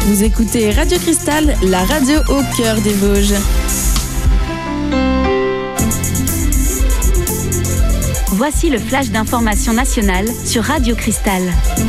Vous écoutez Radio Cristal, la radio au cœur des Vosges. Voici le flash d'information nationale sur Radio Cristal.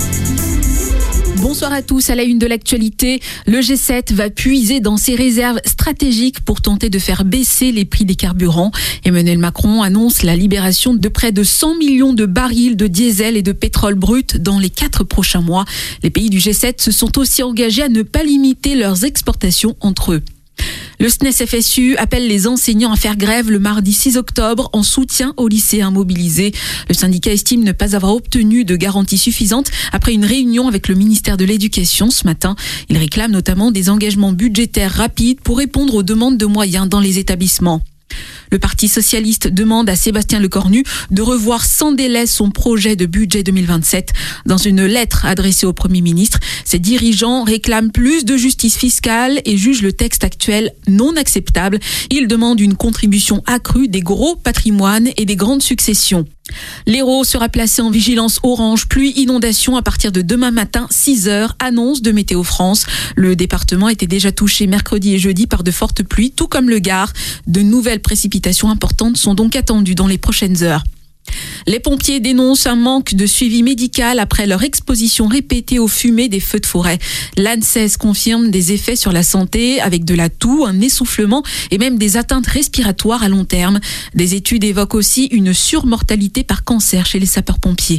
Bonsoir à tous. À la une de l'actualité, le G7 va puiser dans ses réserves stratégiques pour tenter de faire baisser les prix des carburants. Emmanuel Macron annonce la libération de près de 100 millions de barils de diesel et de pétrole brut dans les 4 prochains mois. Les pays du G7 se sont aussi engagés à ne pas limiter leurs exportations entre eux. Le SNES-FSU appelle les enseignants à faire grève le mardi 6 octobre en soutien aux lycéens mobilisés. Le syndicat estime ne pas avoir obtenu de garanties suffisantes après une réunion avec le ministère de l'Éducation ce matin. Il réclame notamment des engagements budgétaires rapides pour répondre aux demandes de moyens dans les établissements. Le Parti socialiste demande à Sébastien Lecornu de revoir sans délai son projet de budget 2027. Dans une lettre adressée au Premier ministre, ses dirigeants réclament plus de justice fiscale et jugent le texte actuel non acceptable. Ils demandent une contribution accrue des gros patrimoines et des grandes successions. L'Hérault sera placé en vigilance orange pluie inondation à partir de demain matin 6h, annonce de Météo France. Le département était déjà touché mercredi et jeudi par de fortes pluies, tout comme le Gard. De nouvelles précipitations importantes sont donc attendues dans les prochaines heures. Les pompiers dénoncent un manque de suivi médical après leur exposition répétée aux fumées des feux de forêt. L'ANSES confirme des effets sur la santé avec de la toux, un essoufflement et même des atteintes respiratoires à long terme. Des études évoquent aussi une surmortalité par cancer chez les sapeurs-pompiers.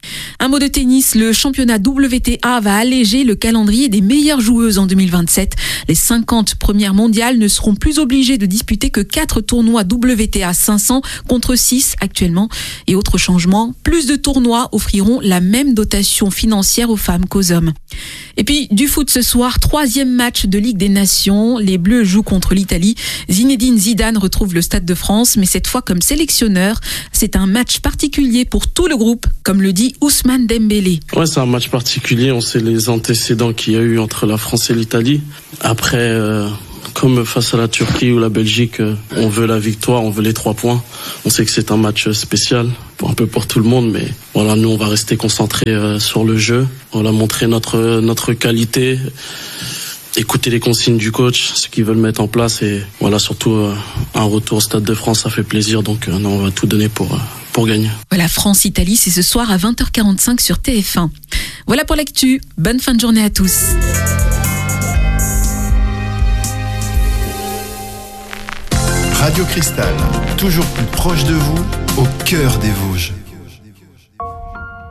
Un mot de tennis, le championnat WTA va alléger le calendrier des meilleures joueuses en 2027. Les 50 premières mondiales ne seront plus obligées de disputer que 4 tournois WTA 500 contre 6 actuellement. Et autre changement, plus de tournois offriront la même dotation financière aux femmes qu'aux hommes. Et puis du foot ce soir, 3e match de Ligue des Nations. Les Bleus jouent contre l'Italie. Zinedine Zidane retrouve le Stade de France, mais cette fois comme sélectionneur. C'est un match particulier pour tout le groupe, comme le dit Ousmane Dembélé. Ouais, c'est un match particulier. On sait les antécédents qu'il y a eu entre la France et l'Italie. Après, comme face à la Turquie ou la Belgique, on veut la victoire, on veut les 3 points. On sait que c'est un match spécial, un peu pour tout le monde, mais voilà, nous on va rester concentrés sur le jeu. On va montrer notre qualité, écouter les consignes du coach, ce qu'ils veulent mettre en place, et voilà, surtout un retour au Stade de France, ça fait plaisir, donc on va tout donner pour gagner. Voilà, France-Italie, c'est ce soir à 20h45 sur TF1. Voilà pour l'actu. Bonne fin de journée à tous. Radio Cristal, toujours plus proche de vous, au cœur des Vosges.